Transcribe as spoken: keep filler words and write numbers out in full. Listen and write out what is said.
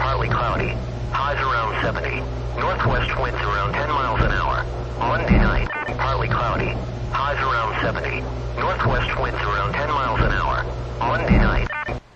partly cloudy. Highs around seventy. Northwest winds around ten miles an hour. Monday night, partly cloudy. Highs around seventy. Northwest winds around ten miles